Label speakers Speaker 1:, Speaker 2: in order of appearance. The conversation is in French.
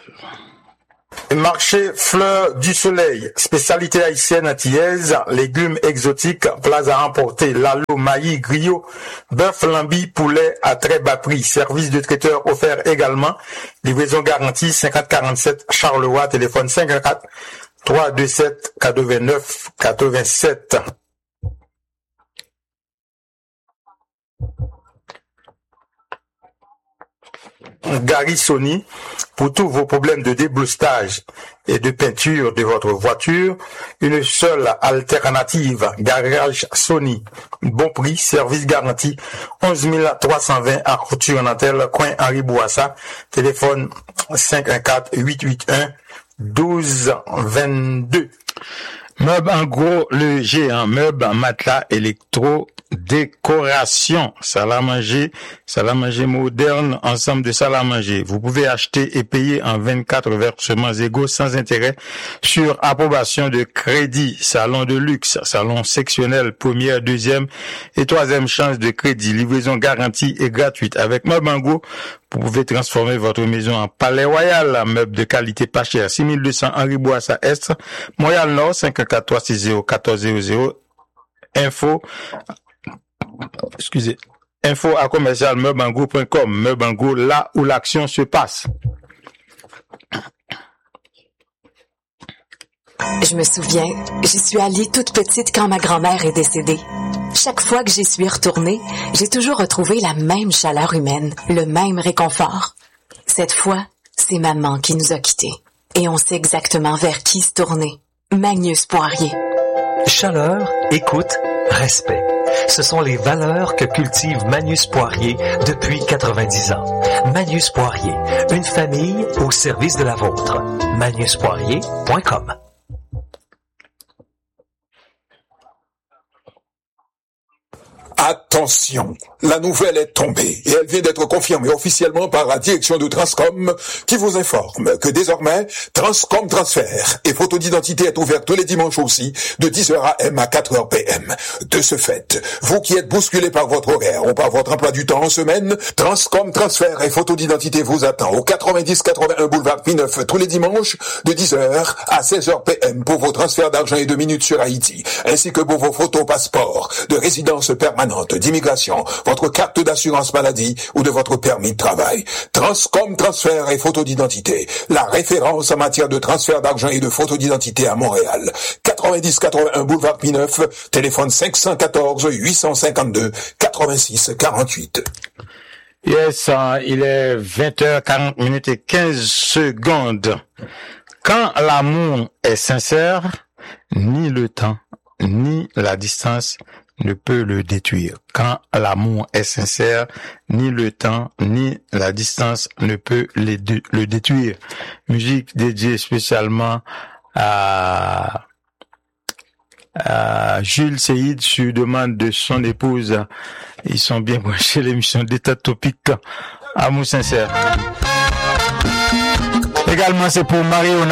Speaker 1: Marché Fleurs du Soleil, spécialité haïtienne antillaise, légumes exotiques, plats à emporter, lalo, maïs, griot, bœuf, lambi, poulet à très bas prix. Service de traiteur offert également. Livraison garantie 5047 Charleroi, téléphone 54 327 89 87. Gary Sony, pour tous vos problèmes de débloustage et de peinture de votre voiture, une seule alternative, Garage Sony. Bon prix, service garanti, 11 320 à Couture-Nantel, coin Henri Bourassa, téléphone 514-881-1222.
Speaker 2: Meubles en gros, le géant, meubles, matelas, électro, décoration, salle à manger moderne, ensemble de salles à manger. Vous pouvez acheter et payer en 24 versements égaux sans intérêt sur approbation de crédit. Salon de luxe, salon sectionnel, première, deuxième et troisième chance de crédit. Livraison garantie et gratuite. Avec Meubles en gros, vous pouvez transformer votre maison en palais royal, meuble de qualité pas cher. 6200 Henri Bourassa Est, Montréal Nord, 543601400. Info à commercial meubleangou.com. Meubles en gros, là où l'action se passe.
Speaker 3: Je me souviens, j'y suis allée toute petite quand ma grand-mère est décédée. Chaque fois que j'y suis retournée, j'ai toujours retrouvé la même chaleur humaine, le même réconfort. Cette fois, c'est maman qui nous a quittés. Et on sait exactement vers qui se tourner. Magnus Poirier.
Speaker 4: Chaleur, écoute, respect. Ce sont les valeurs que cultive Magnus Poirier depuis 90 ans. Magnus Poirier, une famille au service de la vôtre. MagnusPoirier.com.
Speaker 5: Attention, la nouvelle est tombée et elle vient d'être confirmée officiellement par la direction de Transcom qui vous informe que désormais, Transcom Transfert et photo d'identité est ouvert tous les dimanches aussi de 10h AM à 4h PM. De ce fait, vous qui êtes bousculés par votre horaire ou par votre emploi du temps en semaine, Transcom Transfert et photo d'identité vous attend au 90-81 boulevard P9 tous les dimanches de 10h à 16h PM pour vos transferts d'argent et de minutes sur Haïti, ainsi que pour vos photos passeports de résidence permanente, d'immigration, votre carte d'assurance maladie ou de votre permis de travail. Transcom Transfert et photo d'identité, la référence en matière de transfert d'argent et de photo d'identité à Montréal. 90-81 boulevard P9, téléphone 514-852-86-48.
Speaker 2: Yes, il est 20h40 et 15 secondes. Quand l'amour est sincère, ni le temps, ni la distance ne peut le détruire. Quand l'amour est sincère, ni le temps, ni la distance ne peut le détruire. Musique dédiée spécialement à Jules Seyid sur demande de son épouse. Ils sont bien branchés l'émission d'état topique. Amour sincère. Également, c'est pour Mario